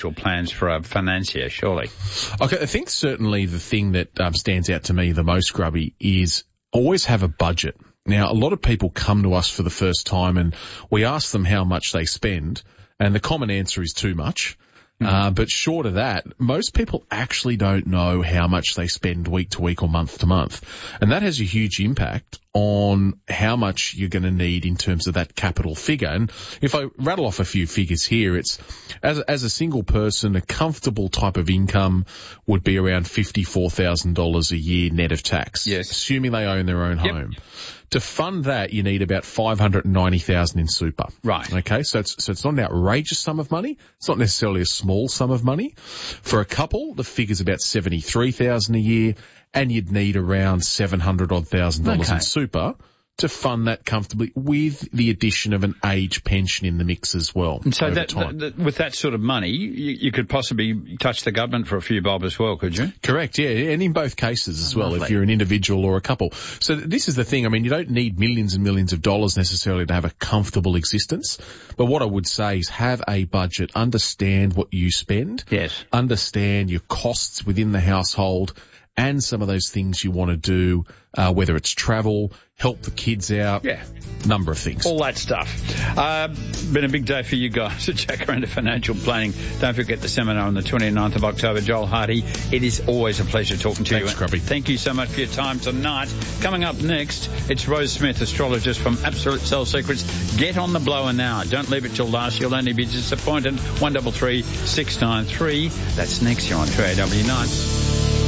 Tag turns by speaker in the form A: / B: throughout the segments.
A: plans for a financier, surely.
B: Okay, I think certainly the thing that stands out to me the most, Grubby, is always have a budget. Now, a lot of people come to us for the first time and we ask them how much they spend, and the common answer is too much. But short of that, most people actually don't know how much they spend week to week or month to month. And that has a huge impact on how much you're going to need in terms of that capital figure. And if I rattle off a few figures here, it's as a single person, a comfortable type of income would be around $54,000 a year net of tax.
A: Yes.
B: Assuming they own their own home. To fund that, you need about $590,000 in super.
A: Right.
B: Okay. So it's not an outrageous sum of money. It's not necessarily a small sum of money. For a couple, the figure's about $73,000 a year, and you'd need around $700,000 in super to fund that comfortably, with the addition of an age pension in the mix as well.
A: And so with that sort of money, you could possibly touch the government for a few bob as well, could you?
B: Correct, yeah, and in both cases as well, if you're an individual or a couple. So this is the thing, I mean, you don't need millions and millions of dollars necessarily to have a comfortable existence, but what I would say is have a budget, understand what you spend,
A: yes,
B: understand your costs within the household, and some of those things you want to do, whether it's travel, help the kids out, number of things.
A: All that stuff. Been a big day for you guys at Jacaranda Financial Planning. Don't forget the seminar on the 29th of October. Joel Hardy, it is always a pleasure talking to you.
B: Thanks, Grubby.
A: Thank you so much for your time tonight. Coming up next, it's Rose Smith, astrologist from Absolute Sell Secrets. Get on the blower now. Don't leave it till last. You'll only be disappointed. 133 693. That's next here on 2AW9.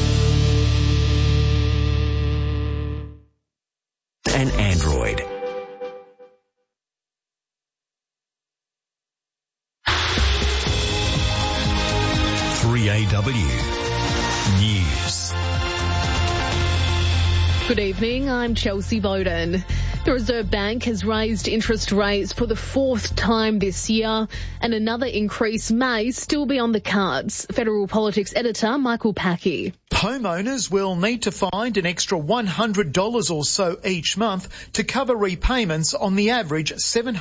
C: And Android. News.
D: Good evening, I'm Chelsea Bowden. The Reserve Bank has raised interest rates for the fourth time this year, and another increase may still be on the cards. Federal Politics editor Michael Packy.
E: Homeowners will need to find an extra $100 or so each month to cover repayments on the average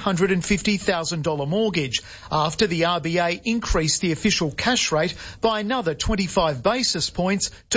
E: $750,000 mortgage after the RBA increased the official cash rate by another 25 basis points to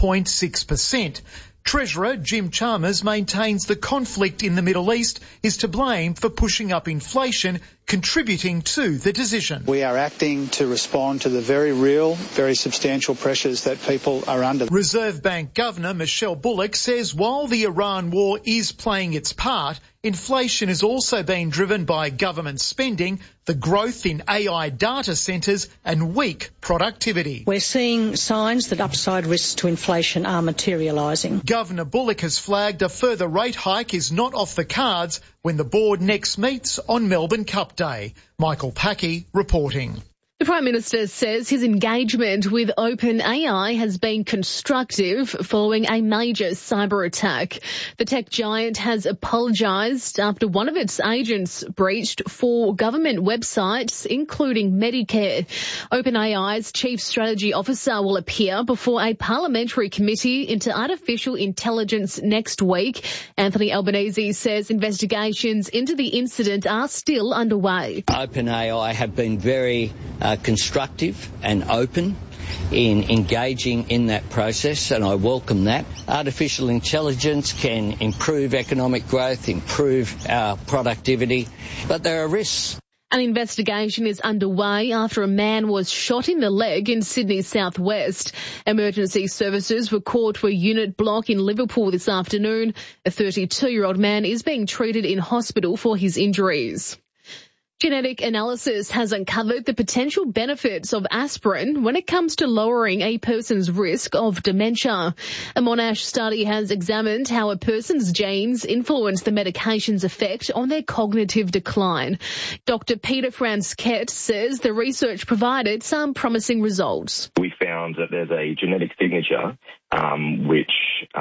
E: 4.6%. Treasurer Jim Chalmers maintains the conflict in the Middle East is to blame for pushing up inflation, contributing to the decision.
F: We are acting to respond to the very real, very substantial pressures that people are under.
E: Reserve Bank Governor Michelle Bullock says while the Iran war is playing its part, inflation is also being driven by government spending, the growth in AI data centres and weak productivity.
G: We're seeing signs that upside risks to inflation are materialising.
E: Governor Bullock has flagged a further rate hike is not off the cards when the board next meets on Melbourne Cup Day. Michael Packy reporting.
D: The Prime Minister says his engagement with OpenAI has been constructive following a major cyber attack. The tech giant has apologised after one of its agents breached 4 government websites, including Medicare. OpenAI's Chief Strategy Officer will appear before a parliamentary committee into artificial intelligence next week. Anthony Albanese says investigations into the incident are still underway.
H: OpenAI have been very constructive and open in engaging in that process, and I welcome that. Artificial intelligence can improve economic growth, improve our productivity, but there are risks.
D: An investigation is underway after a man was shot in the leg in Sydney's southwest. Emergency services were called to a unit block in Liverpool this afternoon. A 32-year-old man is being treated in hospital for his injuries. Genetic analysis has uncovered the potential benefits of aspirin when it comes to lowering a person's risk of dementia. A Monash study has examined how a person's genes influence the medication's effect on their cognitive decline. Dr. Peter Franskett says the research provided some promising results.
I: We found that there's a genetic signature which,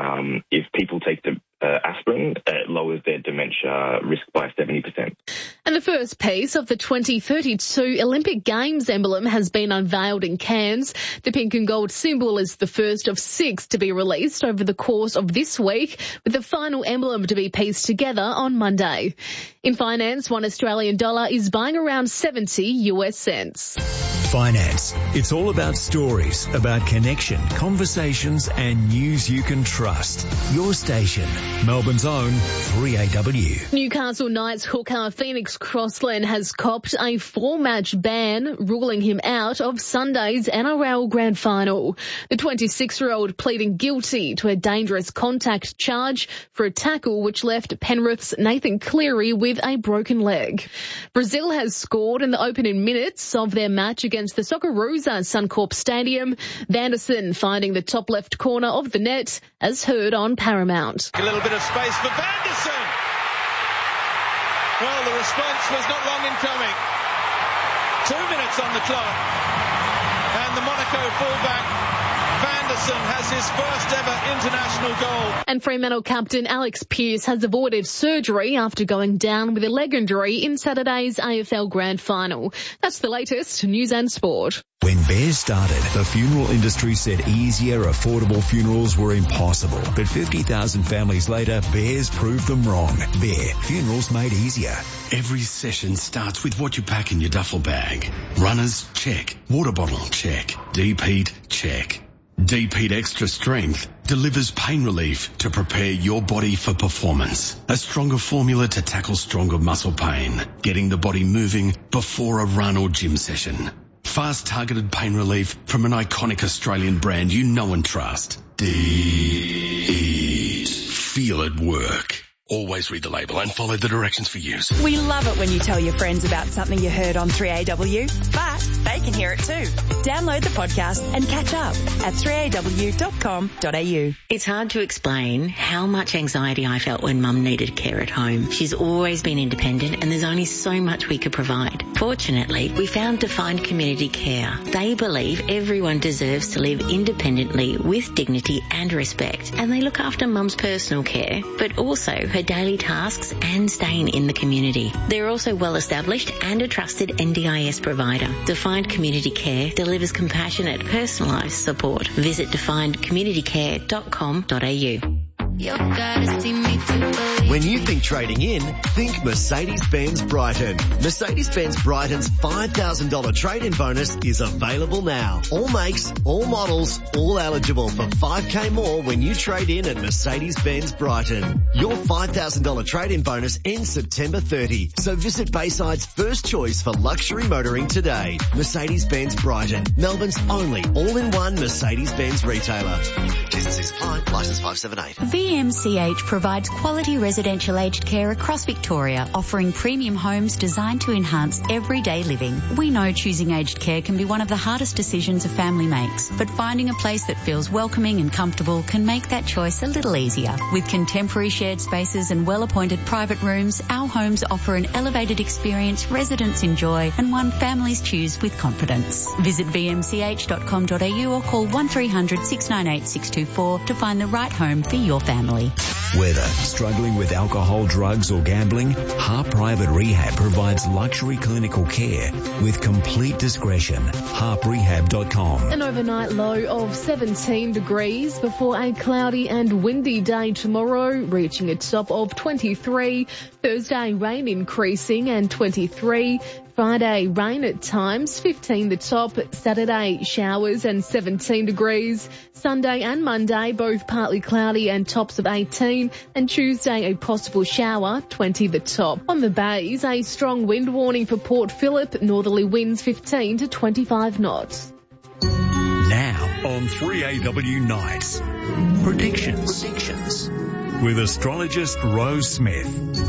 I: if people take the aspirin, it lowers their dementia risk by 70%.
D: And the first piece of the 2032 Olympic Games emblem has been unveiled in Cairns. The pink and gold symbol is the first of 6 to be released over the course of this week, with the final emblem to be pieced together on Monday. In finance, $1 Australian dollar is buying around 70 US cents.
C: Finance. It's all about stories, about connection, conversations and news you can trust. Your station, Melbourne's own 3AW.
D: Newcastle Knights hooker Phoenix Crossland has copped a 4-match ban, ruling him out of Sunday's NRL Grand Final. The 26-year-old pleading guilty to a dangerous contact charge for a tackle which left Penrith's Nathan Cleary with a broken leg. Brazil has scored in the opening minutes of their match against the Socceroos at Suncorp Stadium. Vanderson finding the top left corner of the net, as heard on Paramount.
J: A little bit of space for Vanderson. Well, the response was not long in coming. 2 minutes on the clock. And the Monaco fullback Vanderson has his first ever international goal.
D: And Fremantle captain Alex Pearce has avoided surgery after going down with a leg injury in Saturday's AFL Grand Final. That's the latest news and sport.
C: When Bears started, the funeral industry said easier, affordable funerals were impossible. But 50,000 families later, Bears proved them wrong. Bear, funerals made easier.
K: Every session starts with what you pack in your duffel bag. Runners, check. Water bottle, check. Deep heat, check. Deep Heat Extra Strength delivers pain relief to prepare your body for performance. A stronger formula to tackle stronger muscle pain, getting the body moving before a run or gym session. Fast targeted pain relief from an iconic Australian brand you know and trust. Deep Heat. Feel it work. Always read the label and follow the directions for use.
L: We love it when you tell your friends about something you heard on 3AW, but they can hear it too. Download the podcast and catch up at 3aw.com.au.
M: It's hard to explain how much anxiety I felt when Mum needed care at home. She's always been independent and there's only so much we could provide. Fortunately, we found Defined Community Care. They believe everyone deserves to live independently with dignity and respect, and they look after Mum's personal care, but also her daily tasks and staying in the community. They're also well established and a trusted NDIS provider. Defined Community Care delivers compassionate, personalised support. Visit definedcommunitycare.com.au.
N: When you think trading in, think Mercedes-Benz Brighton. Mercedes-Benz Brighton's $5,000 trade-in bonus is available now. All makes, all models, all eligible for $5,000 more when you trade in at Mercedes-Benz Brighton. Your $5,000 trade-in bonus ends September 30, so visit Bayside's first choice for luxury motoring today. Mercedes-Benz Brighton, Melbourne's only all-in-one Mercedes-Benz retailer. T's apply, licence 578.
O: VMCH provides quality residential aged care across Victoria, offering premium homes designed to enhance everyday living. We know choosing aged care can be one of the hardest decisions a family makes, but finding a place that feels welcoming and comfortable can make that choice a little easier. With contemporary shared spaces and well-appointed private rooms, our homes offer an elevated experience residents enjoy and one families choose with confidence. Visit vmch.com.au or call 1300 698 624 to find the right home for your family.
C: Whether struggling with alcohol, drugs or gambling, Harp Private Rehab provides luxury clinical care with complete discretion. HarpRehab.com.
D: An overnight low of 17 degrees before a cloudy and windy day tomorrow, reaching a top of 23. Thursday, rain increasing and 23. Friday, rain at times, 15 the top. Saturday, showers and 17 degrees. Sunday and Monday, both partly cloudy and tops of 18. And Tuesday, a possible shower, 20 the top. On the bays, a strong wind warning for Port Phillip. Northerly winds 15 to 25 knots.
C: Now on 3AW Nights. Predictions. With astrologist Rose Smith.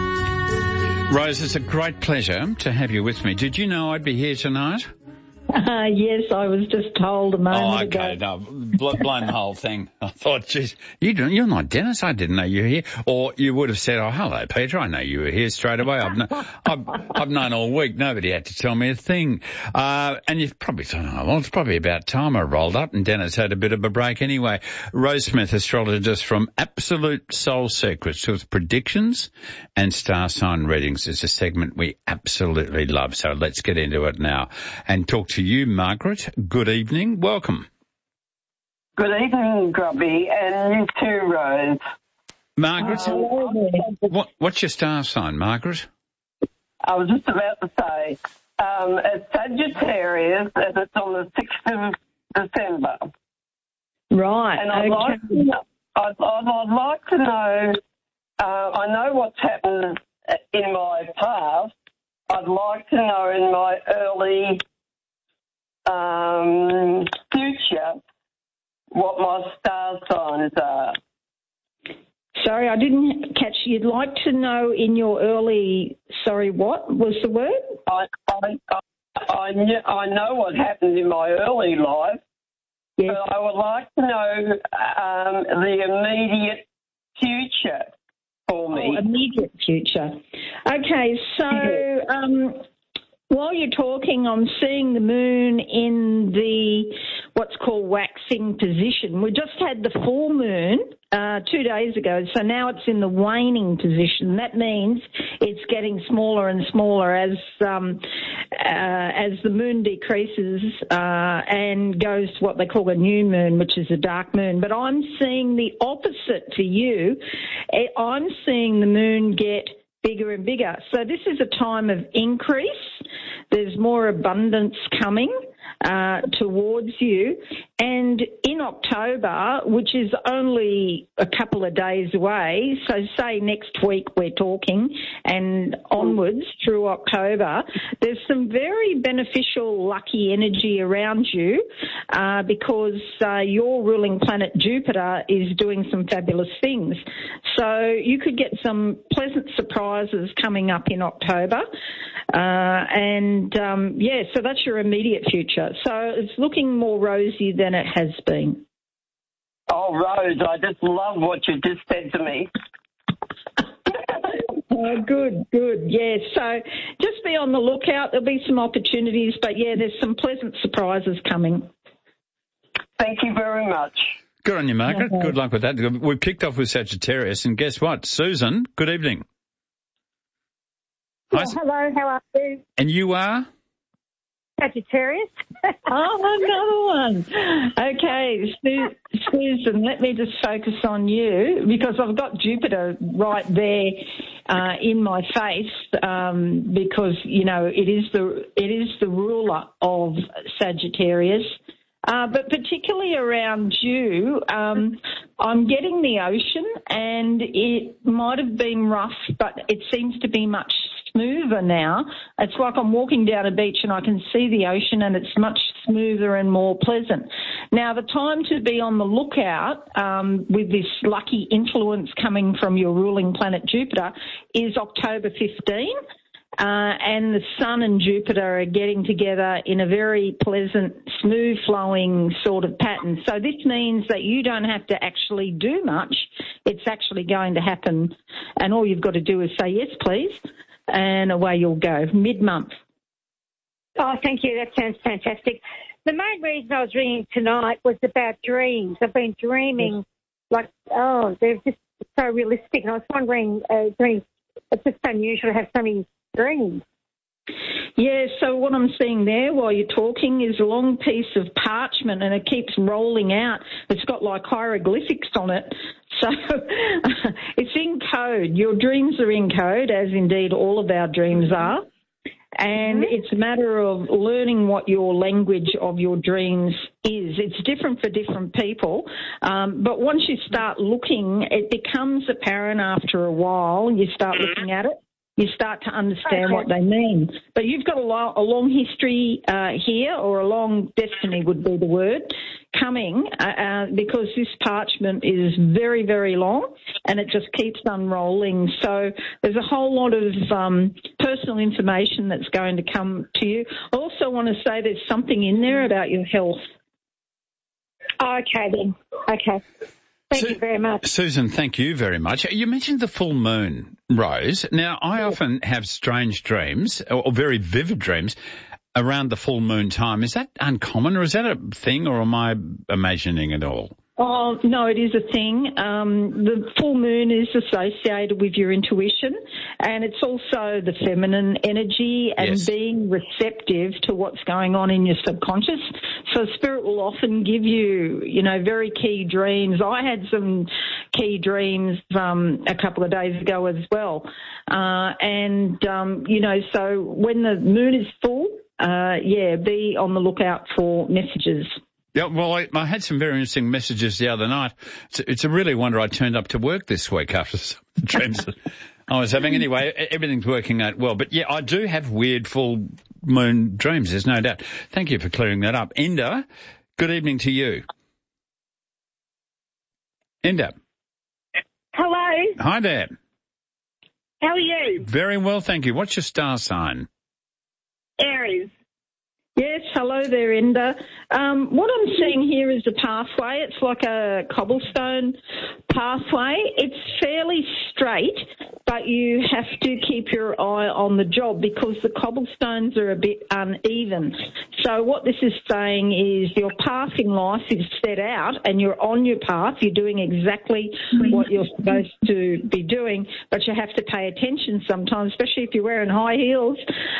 A: Rose, it's a great pleasure to have you with me. Did you know I'd be here tonight?
P: Yes, I was just told a moment ago.
A: Oh, okay. No, blown the whole thing. I thought, geez, you're not Dennis. I didn't know you were here. Or you would have said, oh, hello, Peter. I know you were here straight away. I've known all week. Nobody had to tell me a thing. And you've probably thought, oh, well, it's probably about time I rolled up, and Dennis had a bit of a break anyway. Rose Smith, astrologist from Absolute Soul Secrets, with predictions and star sign readings, is a segment we absolutely love. So let's get into it now and talk to you, Margaret. Good evening. Welcome.
P: Good evening, Grubby, and you too, Rose.
A: Margaret, what's your star sign, Margaret?
Q: I was just about to say, it's Sagittarius, and it's on the 6th of December.
P: Right.
Q: And I'd like to know, I know what's happened in my past. I'd like to know in my early future what my star signs are.
P: Sorry, I didn't catch. You'd like to know in your early. Sorry, what was the word?
Q: I know what happened in my early life,
P: yes.
Q: But I would like to know the immediate future for me.
P: Oh, immediate future. Okay, so while you're talking, I'm seeing the moon in the what's called waxing position. We just had the full moon 2 days ago, so now it's in the waning position. That means it's getting smaller and smaller as the moon decreases and goes to what they call a new moon, which is a dark moon. But I'm seeing the opposite to you. I'm seeing the moon get bigger and bigger. So this is a time of increase. There's more abundance coming towards you. And in October, which is only a couple of days away, so say next week we're talking and onwards through October, there's some very beneficial lucky energy around you because your ruling planet Jupiter is doing some fabulous things. So you could get some pleasant surprises coming up in October. So that's your immediate future. So it's looking more rosy than it has been.
Q: Oh, Rose, I just love what you just said to me.
P: Oh, good. Yeah, so just be on the lookout. There'll be some opportunities, but yeah, there's some pleasant surprises coming.
Q: Thank you very much.
A: Good on you, Margaret. Okay. Good luck with that. We've kicked off with Sagittarius, and guess what? Susan, good evening.
R: Yeah, hello, how are you?
A: And you are?
R: Sagittarius.
P: Oh, another one. Okay, Susan, let me just focus on you because I've got Jupiter right there in my face because, you know, it is the ruler of Sagittarius. But particularly around you, I'm getting the ocean, and it might have been rough, but it seems to be much smoother now. It's like I'm walking down a beach and I can see the ocean, and it's much smoother and more pleasant. Now, the time to be on the lookout with this lucky influence coming from your ruling planet Jupiter is October 15. And the Sun and Jupiter are getting together in a very pleasant, smooth-flowing sort of pattern. So this means that you don't have to actually do much. It's actually going to happen, and all you've got to do is say, yes, please, and away you'll go, mid-month.
R: Oh, thank you. That sounds fantastic. The main reason I was ringing tonight was about dreams. I've been dreaming they're just so realistic, and I was wondering, it's just unusual to have so many dreams.
P: Yeah, so what I'm seeing there while you're talking is a long piece of parchment, and it keeps rolling out. It's got like hieroglyphics on it. So it's in code. Your dreams are in code, as indeed all of our dreams are. And it's a matter of learning what your language of your dreams is. It's different for different people. But once you start looking, it becomes apparent after a while. You start looking at it. You start to understand what they mean. But you've got a long history here, or a long destiny would be the word, coming because this parchment is very, very long and it just keeps unrolling. So there's a whole lot of personal information that's going to come to you. I also want to say there's something in there about your health.
R: Okay, then. Okay. Thank you very much.
A: Susan, thank you very much. You mentioned the full moon, Rose. Now, I often have strange dreams, or very vivid dreams, around the full moon time. Is that uncommon, or is that a thing, or am I imagining it all?
P: Oh, no, it is a thing. The full moon is associated with your intuition, and it's also the feminine energy and being receptive to what's going on in your subconscious. So spirit will often give you, very key dreams. I had some key dreams a couple of days ago as well. So when the moon is full, be on the lookout for messages.
A: Yeah, well, I had some very interesting messages the other night. It's a really wonder I turned up to work this week after some dreams that I was having. Anyway, everything's working out well. But, I do have weird full moon dreams, there's no doubt. Thank you for clearing that up. Enda, good evening to you. Enda.
S: Hello.
A: Hi there.
S: How are you?
A: Very well, thank you. What's your star sign?
S: Aries.
P: Yes, hello there, Enda. What I'm seeing here is a pathway. It's like a cobblestone pathway. It's fairly straight, but you have to keep your eye on the job because the cobblestones are a bit uneven. So what this is saying is your path in life is set out and you're on your path. You're doing exactly what you're supposed to be doing, but you have to pay attention sometimes, especially if you're wearing high heels.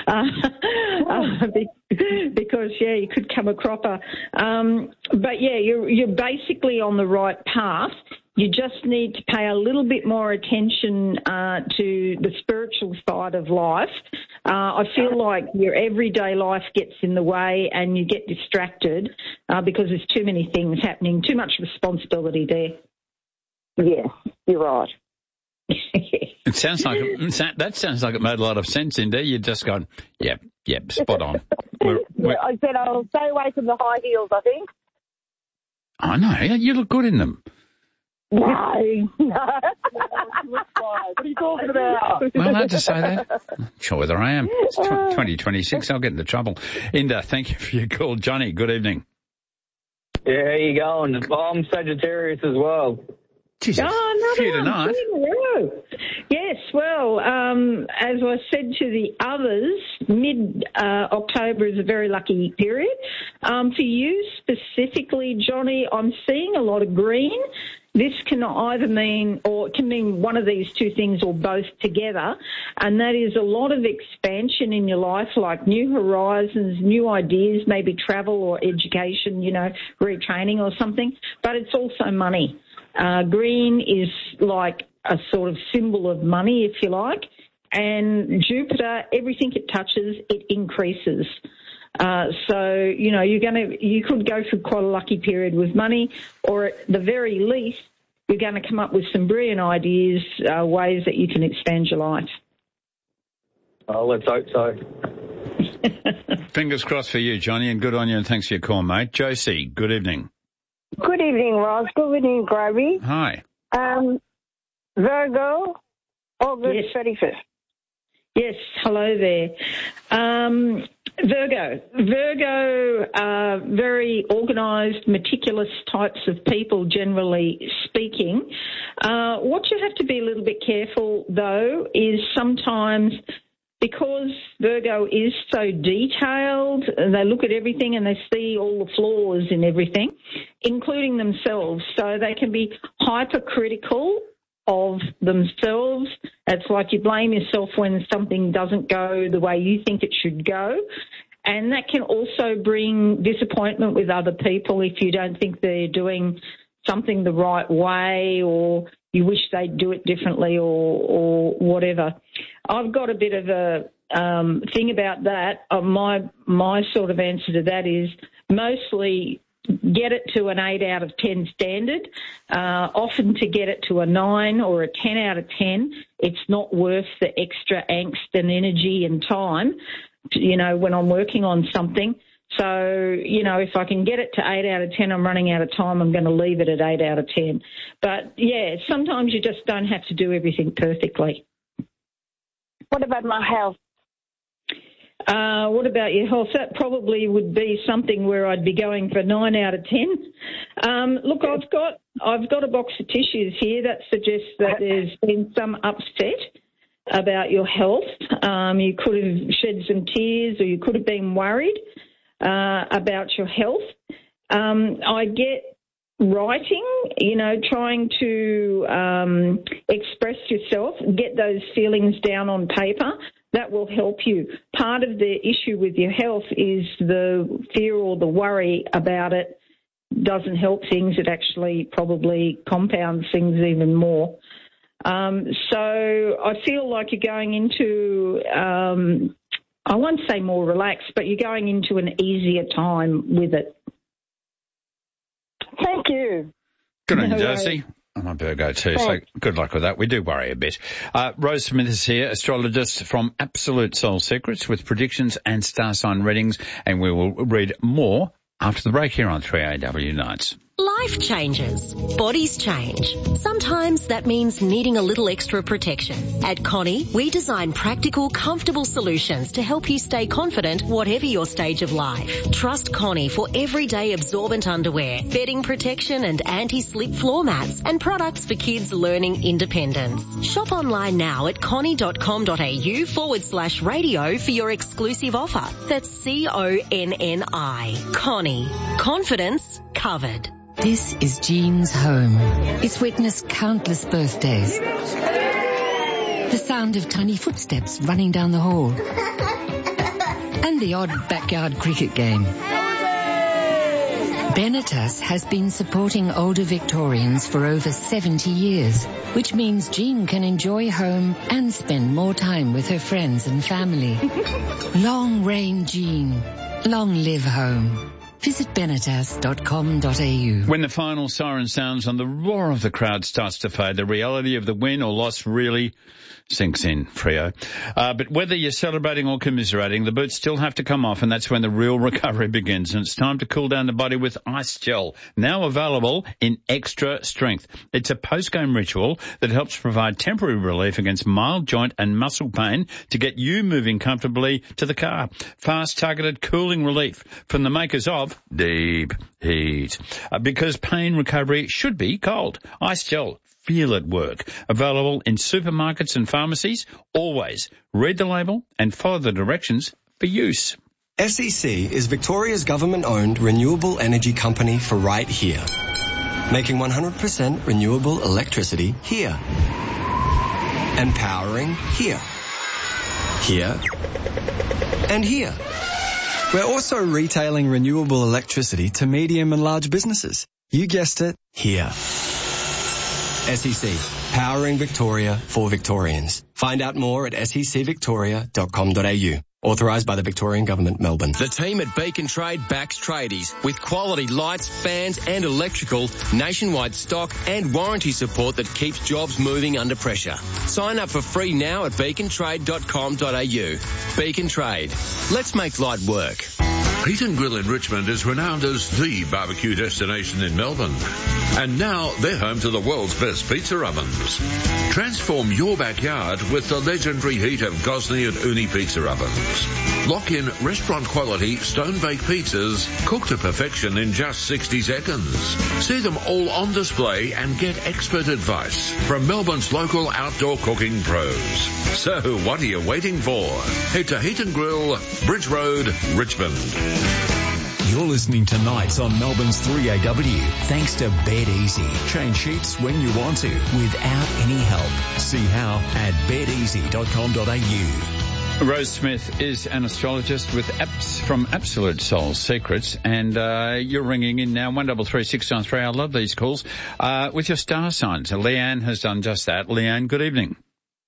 P: Because you could come a cropper. You're basically on the right path. You just need to pay a little bit more attention to the spiritual side of life. I feel like your everyday life gets in the way and you get distracted because there's too many things happening, too much responsibility there.
S: Yeah, you're right.
A: It sounds like that sounds like it made a lot of sense, Indy. You're just going, yep, spot on.
S: I said I'll stay away from the high heels, I think.
A: I know. You look good in them.
S: No. What are you talking about?
A: Well, I had to say that. I'm sure whether I am. It's 2026. I'll get into trouble. Inda, thank you for your call. Johnny, good evening.
T: Yeah, how you going? I'm Sagittarius as well.
A: Jesus,
P: another one in a row. Yes, well, as I said to the others, mid-October is a very lucky period. For you specifically, Johnny, I'm seeing a lot of green. This can either mean, or it can mean one of these two things or both together, and that is a lot of expansion in your life, like new horizons, new ideas, maybe travel or education, retraining or something, but it's also money. Green is like a sort of symbol of money, if you like, and Jupiter, everything it touches, it increases. You could go through quite a lucky period with money, or at the very least, you're going to come up with some brilliant ideas, ways that you can expand your life.
T: Oh, let's hope so.
A: Fingers crossed for you, Johnny, and good on you, and thanks for your call, mate. Josie, good evening.
S: Good evening, Ross. Good evening, Gravy.
A: Hi.
S: Virgo, August 31st.
P: Yes, hello there. Virgo are very organised, meticulous types of people, generally speaking. What you have to be a little bit careful, though, is sometimes because Virgo is so detailed, and they look at everything and they see all the flaws in everything, including themselves. So they can be hypercritical of themselves. It's like you blame yourself when something doesn't go the way you think it should go. And that can also bring disappointment with other people if you don't think they're doing something the right way, or you wish they'd do it differently, or whatever. I've got a bit of a thing about that. My sort of answer to that is mostly get it to an 8 out of 10 standard. Often to get it to a 9 or a 10 out of 10, it's not worth the extra angst and energy and time, when I'm working on something. So, if I can get it to 8 out of 10, I'm running out of time, I'm going to leave it at 8 out of 10. But, sometimes you just don't have to do everything perfectly.
S: What about my health?
P: What about your health? That probably would be something where I'd be going for 9 out of 10. Look, I've got a box of tissues here that suggests that there's been some upset about your health. You could have shed some tears, or you could have been worried about your health. I get writing, trying to express yourself, get those feelings down on paper. That will help you. Part of the issue with your health is the fear or the worry about it doesn't help things. It actually probably compounds things even more. So I feel like you're going into, I won't say more relaxed, but you're going into an easier time with it.
S: Thank you.
A: Good on you, Darcy. I'm a Virgo too, so good luck with that. We do worry a bit. Rose Smith is here, astrologist from Absolute Soul Secrets with predictions and star sign readings, and we will read more after the break here on 3AW Nights.
U: Life changes. Bodies change. Sometimes that means needing a little extra protection. At Connie, we design practical, comfortable solutions to help you stay confident whatever your stage of life. Trust Connie for everyday absorbent underwear, bedding protection and anti-slip floor mats, and products for kids learning independence. Shop online now at connie.com.au/radio for your exclusive offer. That's CONNI. Connie. Confidence covered.
V: This is Jean's home. It's witnessed countless birthdays. The sound of tiny footsteps running down the hall. And the odd backyard cricket game. Benetas has been supporting older Victorians for over 70 years, which means Jean can enjoy home and spend more time with her friends and family. Long reign Jean. Long live home. Visit benetas.com.au.
A: When the final siren sounds and the roar of the crowd starts to fade, the reality of the win or loss really sinks in, Freo. But whether you're celebrating or commiserating, the boots still have to come off, and that's when the real recovery begins. And it's time to cool down the body with Ice Gel, now available in extra strength. It's a post-game ritual that helps provide temporary relief against mild joint and muscle pain to get you moving comfortably to the car. Fast, targeted cooling relief from the makers of Deep Heat. Because pain recovery should be cold. Ice Gel. Feel it work. Available in supermarkets and pharmacies. Always read the label and follow the directions for use.
W: SEC is Victoria's government-owned renewable energy company for right here. Making 100% renewable electricity here. And powering here. Here. And here. We're also retailing renewable electricity to medium and large businesses. You guessed it, here. SEC, powering Victoria for Victorians. Find out more at secvictoria.com.au. Authorised by the Victorian Government, Melbourne.
X: The team at Beacon Trade backs tradies with quality lights, fans and electrical, nationwide stock and warranty support that keeps jobs moving under pressure. Sign up for free now at beacontrade.com.au. Beacon Trade. Let's make light work.
Y: Heat and Grill in Richmond is renowned as the barbecue destination in Melbourne. And now they're home to the world's best pizza ovens. Transform your backyard with the legendary heat of Gosney and Uni pizza ovens. Lock in restaurant quality stone-baked pizzas cooked to perfection in just 60 seconds. See them all on display and get expert advice from Melbourne's local outdoor cooking pros. So what are you waiting for? Head to Heat and Grill, Bridge Road, Richmond.
C: You're listening to Nights on Melbourne's 3AW, thanks to Bed Easy. Change sheets when you want to, without any help. See how at bedeasy.com.au.
A: Rose Smith is an astrologist with from Absolute Soul Secrets, and you're ringing in now, 133693. I love these calls, with your star signs. Leanne has done just that. Leanne, good evening.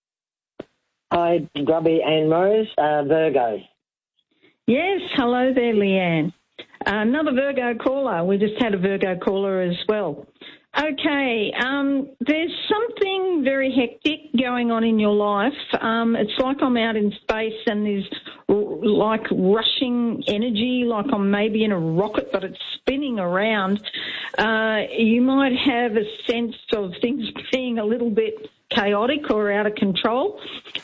Z: Hi, Grubby and Rose, Virgo.
P: Yes, hello there, Leanne. Another Virgo caller. We just had a Virgo caller as well. Okay, there's something very hectic going on in your life. It's like I'm out in space and there's like rushing energy, like I'm maybe in a rocket, but it's spinning around. You might have a sense of things being a little bit chaotic or out of control.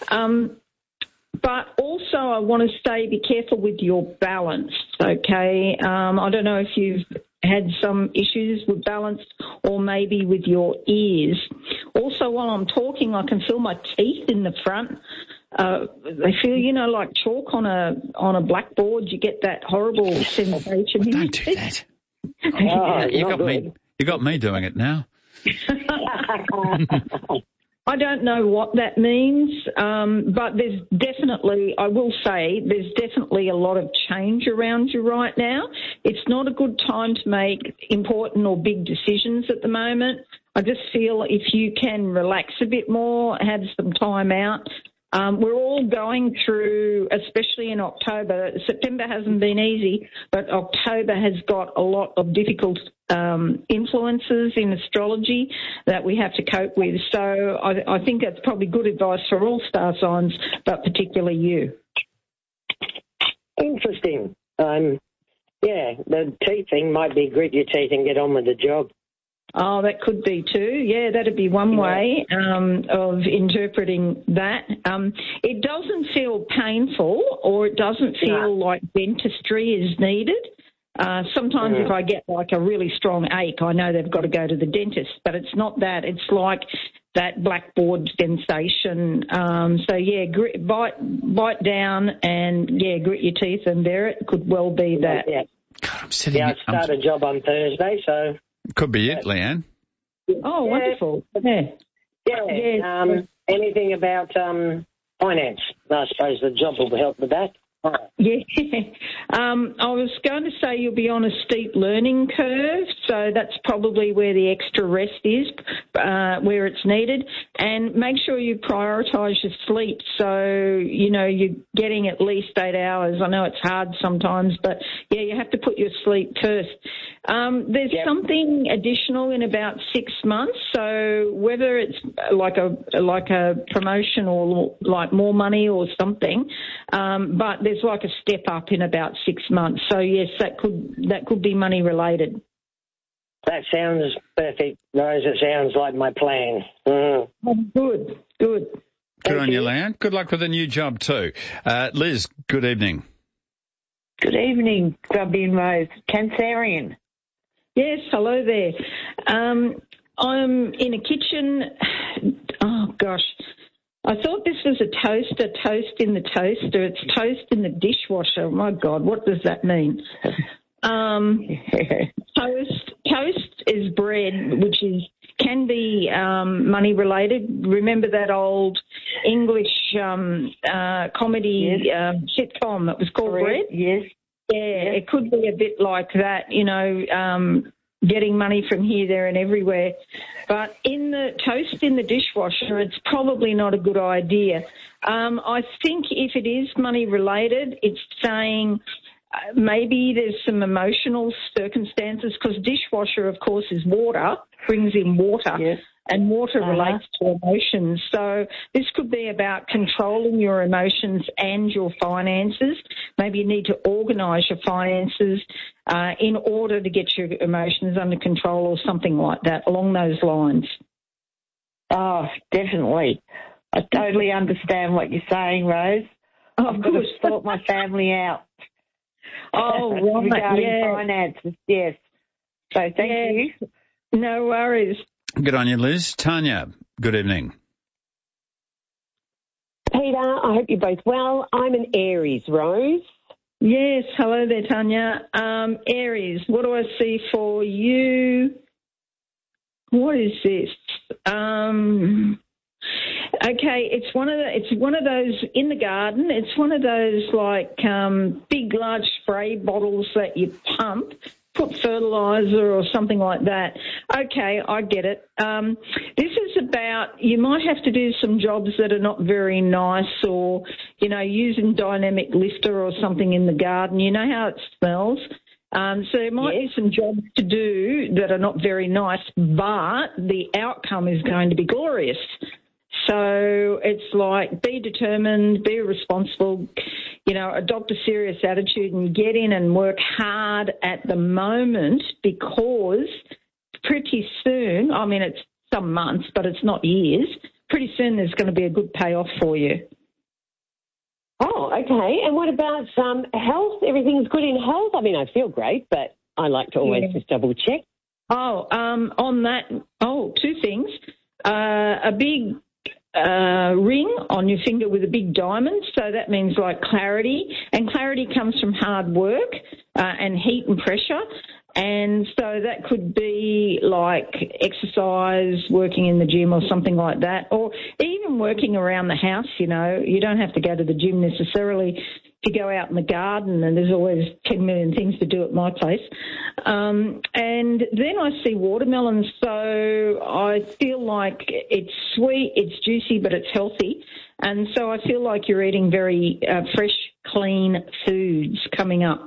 P: But also I want to be careful with your balance, okay? I don't know if you've had some issues with balance or maybe with your ears. Also, while I'm talking, I can feel my teeth in the front. They feel, like chalk on a blackboard. You get that horrible sensation.
A: Don't do that. You've You got me doing it now.
P: I don't know what that means, but there's definitely, I will say, there's definitely a lot of change around you right now. It's not a good time to make important or big decisions at the moment. I just feel if you can relax a bit more, have some time out. We're all going through, especially in October. September hasn't been easy, but October has got a lot of difficult influences in astrology that we have to cope with. So I think that's probably good advice for all star signs, but particularly you.
Z: Interesting. The teeth thing might be grit your teeth and get on with the job.
P: Oh, that could be too. Yeah, that'd be one way of interpreting that. It doesn't feel painful, or it doesn't feel like dentistry is needed. Sometimes if I get like a really strong ache, I know they've got to go to the dentist, but it's not that. It's like that blackboard sensation. Bite down and, grit your teeth and bear it. Could well be that.
Z: Yeah, I start a job on Thursday, so...
A: Could be it, Leanne.
P: Oh, wonderful.
Z: Anything about finance? I suppose the job will help with that.
P: Yeah. I was going to say you'll be on a steep learning curve, so that's probably where the extra rest is, where it's needed. And make sure you prioritise your sleep, so, you're getting at least 8 hours. I know it's hard sometimes, but, you have to put your sleep first. There's something additional in about 6 months, so whether it's like a promotion or like more money or something, but there's like a step up in about 6 months. So yes, that could be money related.
Z: That sounds perfect, Rose. It sounds like my plan. Good.
A: Good on you, Leanne. Good luck with the new job too. Liz, good evening.
B: Good evening, Grubby and Rose. Cancerian.
P: Yes, hello there. I'm in a kitchen. Oh, gosh. I thought this was a toast in the toaster. It's toast in the dishwasher. My God, what does that mean? Toast is bread, which can be money related. Remember that old English comedy sitcom that was called Bread?
B: Yes.
P: Yeah, it could be a bit like that, getting money from here, there and everywhere. But in the toast in the dishwasher, it's probably not a good idea. I think if it is money related, it's saying maybe there's some emotional circumstances, because dishwasher, of course, is water, brings in water. Yes. And water relates to emotions. So this could be about controlling your emotions and your finances. Maybe you need to organise your finances in order to get your emotions under control or something like that, along those lines.
B: Oh, definitely. I totally understand what you're saying, Rose. I've got to sort my family out.
P: Oh, right.
B: Regarding finances, yes. So thank you.
P: No worries.
A: Good on you, Liz. Tanya, good evening.
E: Peter, I hope you're both well. I'm an Aries, Rose.
P: Yes, hello there, Tanya. Aries, what do I see for you? What is this? Okay, it's one of those in the garden. It's one of those like big, large spray bottles that you pump. Put fertiliser or something like that. Okay, I get it. This is about, you might have to do some jobs that are not very nice, or, using dynamic lifter or something in the garden. You know how it smells. So there might be some jobs to do that are not very nice, but the outcome is going to be glorious. So it's like, be determined, be responsible, adopt a serious attitude and get in and work hard at the moment, because pretty soon, it's some months, but it's not years, pretty soon there's going to be a good payoff for you.
E: Oh, okay. And what about health? Everything's good in health? I feel great, but I like to always just double check.
P: On that, two things. A big ring on your finger with a big diamond, so that means like clarity, and clarity comes from hard work and heat and pressure, and so that could be like exercise, working in the gym or something like that, or even working around the house. You know, you don't have to go to the gym necessarily to go out in the garden, and there's always 10 million things to do at my place. And then I see watermelons, so I feel like it's sweet, it's juicy, but it's healthy. And so I feel like you're eating very fresh, clean foods coming up.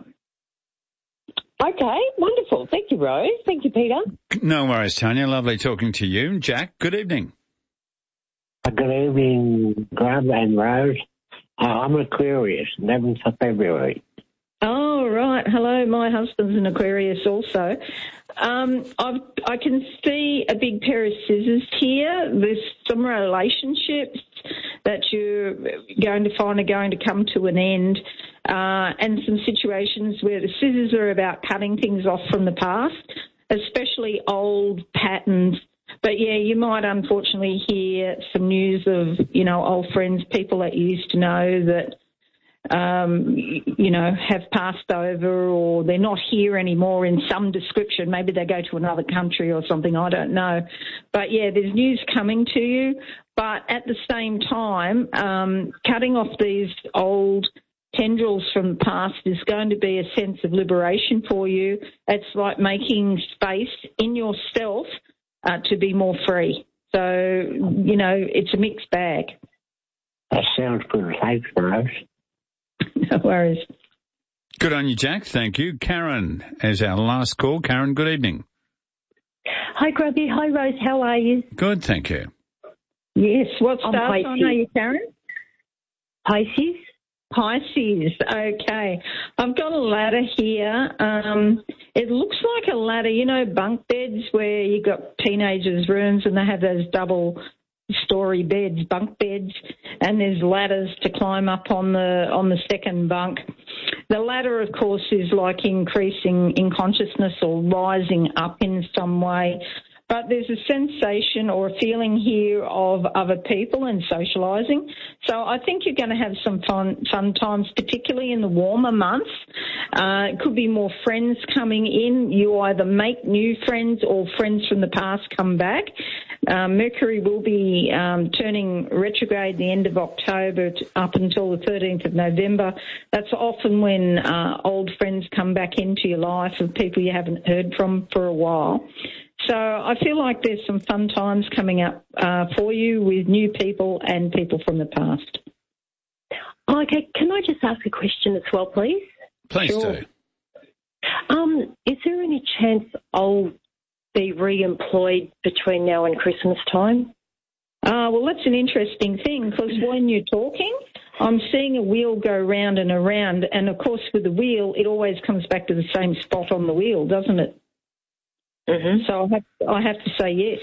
E: Okay, wonderful. Thank you, Rose. Thank you, Peter.
A: No worries, Tanya. Lovely talking to you. Jack, good evening.
F: Good evening, Grub and Rose. I'm Aquarius, 11th of February.
P: Oh, right. Hello, my husband's an Aquarius also. I can see a big pair of scissors here. There's some relationships that you're going to find are going to come to an end, and some situations where the scissors are about cutting things off from the past, especially old patterns. But, yeah, you might unfortunately hear some news of, you know, old friends, people that you used to know that, you know, have passed over, or they're not here anymore in some description. Maybe they go to another country or something, I don't know. But, yeah, there's news coming to you. But at the same time, cutting off these old tendrils from the past is going to be a sense of liberation for you. It's like making space in yourself to be more free. So, you know, it's a mixed bag.
F: That sounds good. Thanks, Rose.
P: No worries.
A: Good on you, Jack. Thank you. Karen is our last call. Karen, good evening.
G: Hi, Grubby. Hi, Rose. How are you?
A: Good, thank you.
P: Yes. What star sign are you, Karen?
G: Pisces.
P: Pisces, okay. I've got a ladder here. It looks like a ladder, you know, bunk beds where you've got teenagers' rooms and they have those double-story beds, bunk beds, and there's ladders to climb up on the second bunk. The ladder, of course, is like increasing in consciousness or rising up in some way. But there's a sensation or a feeling here of other people and socialising. So I think you're going to have some fun times, particularly in the warmer months. It could be more friends coming in. You either make new friends or friends from the past come back. Mercury will be turning retrograde the end of October up until the 13th of November. That's often when old friends come back into your life of people you haven't heard from for a while. So I feel like there's some fun times coming up for you with new people and people from the past.
G: Okay, can I just ask a question as well, please?
A: Please
G: sure.
A: do.
G: Is there any chance I'll be re-employed between now and Christmas time?
P: Well, that's an interesting thing because when you're talking, I'm seeing a wheel go round and around, and, of course, with the wheel, it always comes back to the same spot on the wheel, doesn't it?
G: Mm-hmm.
P: So I have to say yes.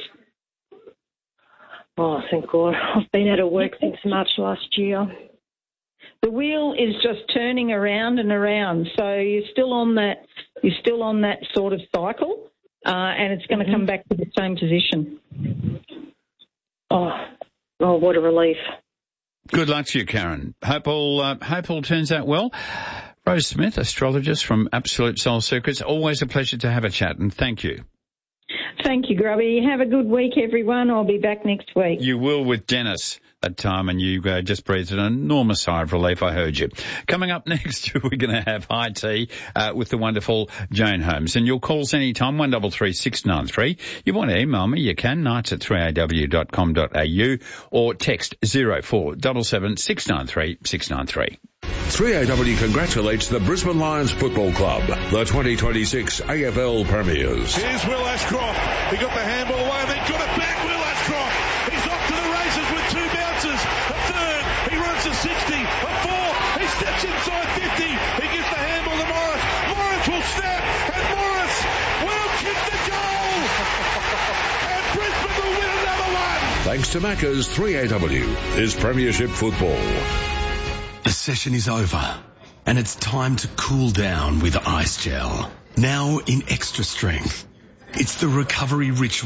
G: Oh, thank God. I've been out of work since March last year.
P: The wheel is just turning around and around, so you're still on that sort of cycle, and it's going to come back to the same position.
G: Oh, what a relief.
A: Good luck to you, Karen. Hope all turns out well. Rose Smith, astrologist from Absolute Soul Secrets. Always a pleasure to have a chat, and thank you.
P: Thank you, Grubby. Have a good week, everyone. I'll be back next week.
A: You will with Dennis that time, and you just breathed an enormous sigh of relief. I heard you. Coming up next, we're going to have high tea with the wonderful Jane Holmes. And your calls anytime, 133693. You want to email me, you can, nights@3aw.com.au, or text 0477 693 693.
Y: 3AW congratulates the Brisbane Lions Football Club, the 2026 AFL Premiers.
H: Here's Will Ashcroft. He got the handball away and then got it back. Will Ashcroft. He's off to the races with two bounces. A third. He runs a 60. A fourth. He steps inside 50. He gives the handball to Morris. Morris will snap. And Morris will kick the goal. And Brisbane will win another one.
Y: Thanks to Macca's, 3AW is Premiership Football.
I: The session is over, and it's time to cool down with Ice Gel. Now in extra strength. It's the recovery ritual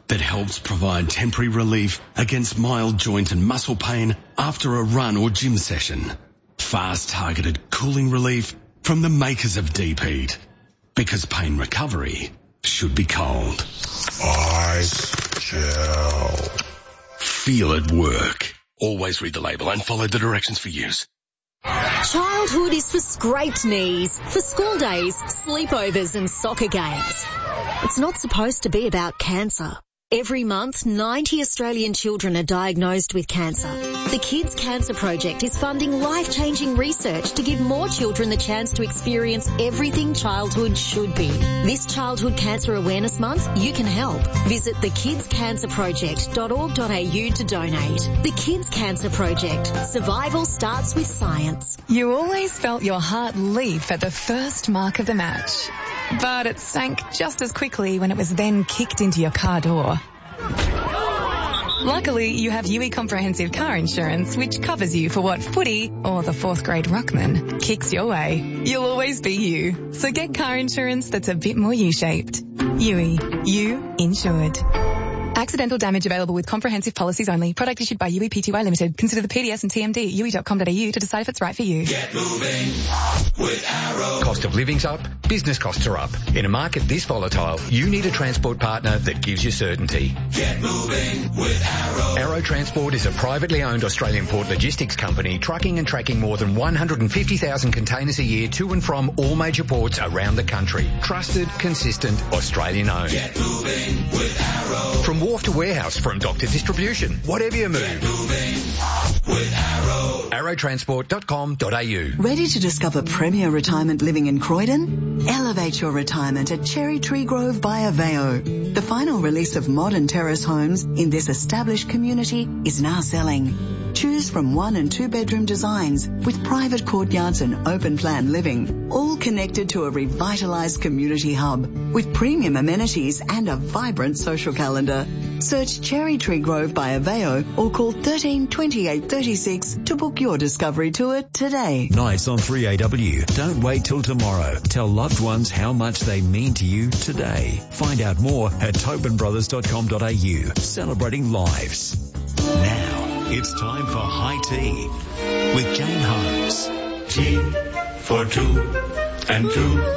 I: that helps provide temporary relief against mild joint and muscle pain after a run or gym session. Fast targeted cooling relief from the makers of Deep Heat. Because pain recovery should be cold.
J: Ice gel.
I: Feel it work. Always read the label and follow the directions for use.
U: Childhood is for scraped knees, for school days, sleepovers and soccer games. It's not supposed to be about cancer. Every month, 90 Australian children are diagnosed with cancer. The Kids Cancer Project is funding life-changing research to give more children the chance to experience everything childhood should be. This Childhood Cancer Awareness Month, you can help. Visit thekidscancerproject.org.au to donate. The Kids Cancer Project. Survival starts with science.
K: You always felt your heart leap at the first mark of the match. But it sank just as quickly when it was then kicked into your car door. Luckily, you have UE Comprehensive Car Insurance, which covers you for what footy or the fourth grade ruckman kicks your way. You'll always be you. So get car insurance that's a bit more U-shaped. UE. You insured. Accidental damage available with comprehensive policies only. Product issued by UE Pty Limited. Consider the PDS and TMD at UE.com.au to decide if it's right for you.
L: Get moving with Arrow. Cost of living's up, business costs are up. In a market this volatile, you need a transport partner that gives you certainty. Get moving with Arrow. Arrow Transport is a privately owned Australian port logistics company trucking and tracking more than 150,000 containers a year to and from all major ports around the country. Trusted, consistent, Australian owned. Get moving with Arrow. From wharf to warehouse, from dock to distribution, whatever you move. Get moving with Arrow. Arrowtransport.com.au.
M: Ready to discover premier retirement living in Croydon? Elevate your retirement at Cherry Tree Grove by Aveo. The final release of modern terrace homes in this established community is now selling. Choose from 1 and 2 bedroom designs with private courtyards and open plan living, all connected to a revitalised community hub with premium amenities and a vibrant social calendar. Search Cherry Tree Grove by Aveo or call 13 28 36 to book your discovery tour today.
C: Nights on 3AW. Don't wait till tomorrow. Tell loved ones how much they mean to you today. Find out more at tobinbrothers.com.au. Celebrating lives. Now, it's time for High Tea with Jane Holmes.
L: Tea for two and two.